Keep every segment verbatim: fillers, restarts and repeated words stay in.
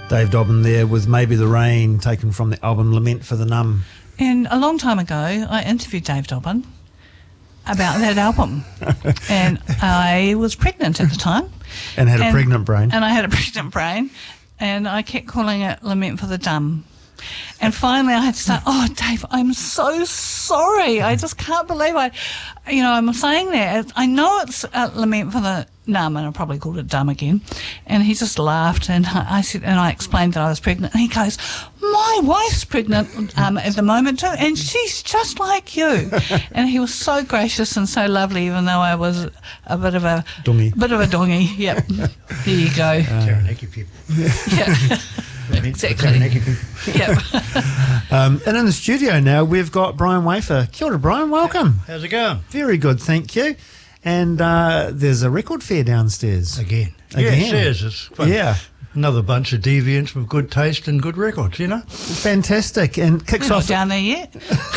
Dave Dobbyn there with Maybe the Rain, taken from the album Lament for the Numb. And a long time ago, I interviewed Dave Dobbyn about that album. And I was pregnant at the time. And had and, a pregnant brain. And I had a pregnant brain. And I kept calling it Lament for the Dumb. And finally I had to say, oh, Dave, I'm so sorry. I just can't believe I, you know, I'm saying that. I know it's a Lament for the Numb, and I probably called it dumb again. And he just laughed, and I said, and I explained that I was pregnant. And he goes, my wife's pregnant um, at the moment too, and she's just like you. And he was so gracious and so lovely, even though I was a bit of a dongy. Bit of a dongy. Yep. There you go. Uh, Taranaki people. Yeah. Exactly. Yep. um, and in the studio now, we've got Brian Wafer. Kia ora, Brian. Welcome. How's it going? Very good, thank you. And uh, there's a record fair downstairs. Again. Again. Yes, yes. It's fun. Yeah. Another bunch of deviants with good taste and good records, you know? Fantastic. And kicks We're off not down there yet.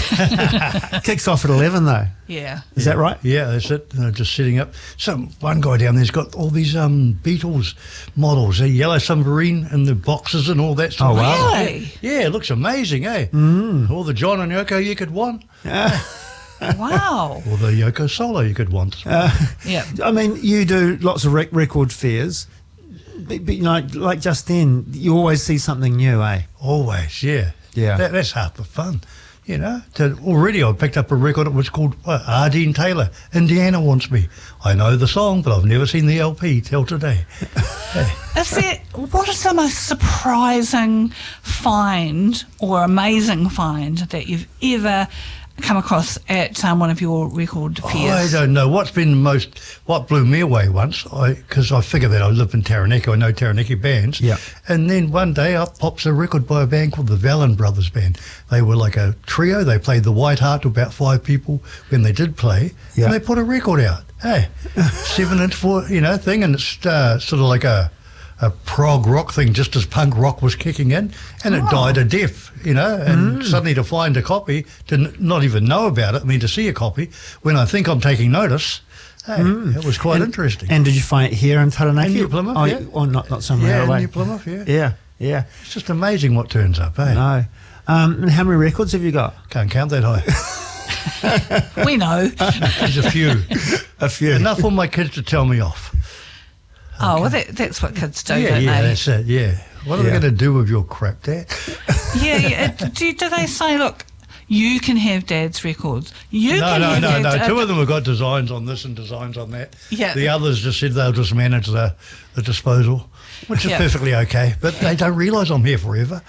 kicks off at eleven though. Yeah. Is yeah. that right? Yeah, that's it. They're just setting up. Some one guy down there's got all these um, Beatles models, a yellow submarine and the boxes and all that stuff. Oh, wow. Really? Yeah, it looks amazing, eh? Mm. All the John and Yoko you could want. Uh, Wow. Or the Yoko solo you could want. uh, Yeah. I mean, you do lots of rec- record fairs, but, but you know, like just then, you always see something new, eh? Always, yeah. Yeah. That, that's half the fun, you know. To, already I picked up a record, it was called what, Ardeen Taylor, Indiana Wants Me. I know the song, but I've never seen the L P till today. Hey. Is there, what is the most surprising find or amazing find that you've ever come across at um, one of your record fairs? I don't know. What's been the most, what blew me away once, because I, I figured that I live in Taranaki, I know Taranaki bands. Yeah. And then one day up pops a record by a band called the Vallon Brothers Band. They were like a trio. They played the White Heart to about five people when they did play. Yeah. And they put a record out. Hey, seven inch four, you know, thing. And it's uh, sort of like a, a prog rock thing just as punk rock was kicking in, and it Oh. died a death, you know, and suddenly to find a copy, to n- not even know about it, I mean to see a copy, when I think I'm taking notice, hey, it was quite and, interesting. And did you find it here in Taranaki? In New Plymouth, oh, yeah. Or not, not somewhere yeah, in away? New Plymouth, yeah. Yeah, yeah. It's just amazing what turns up, eh? No. Um, and how many records have you got? Can't count that high. We know. There's a few. A few. Enough for my kids to tell me off. Oh, well, that, that's what kids do, Yeah, don't yeah, they? that's it, yeah. What are Yeah. they going to do with your crap, Dad? Yeah, yeah. Do, do they say, look, you can have Dad's records. You No, can no, have no, Dad's, no. uh, Two of them have got designs on this and designs on that. Yeah. The others just said they'll just manage the, the disposal, which is Yeah. perfectly okay. But they don't realise I'm here forever.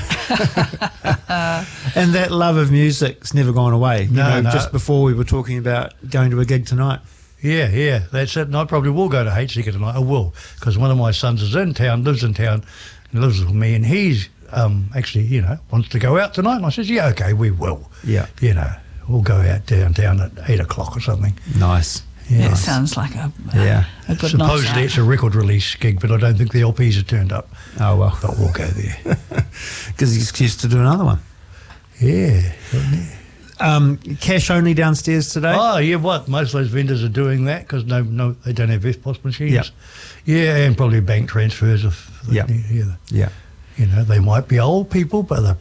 And that love of music's never gone away. You No, know, no. just before we were talking about going to a gig tonight. Yeah, yeah, that's it. And I probably will go to Hate Seeker tonight. I will, because one of my sons is in town, lives in town, and lives with me, and he's um, actually, you know, wants to go out tonight. And I says, yeah, okay, we will. Yeah. You know, we'll go out downtown at eight o'clock or something. Nice. Yeah. That sounds like a, Yeah. a good night Supposedly out. it's a record release gig, but I don't think the L Ps are turned up. Oh, well. But we'll go there. Gives you excuse to do another one. Yeah. Um, cash only downstairs today? Oh, yeah, what? Most of those vendors are doing that because no, no, they don't have F P O S machines. Yep. Yeah, and probably bank transfers if they Yep. need, yeah. Yeah. You know, they might be old people, but they're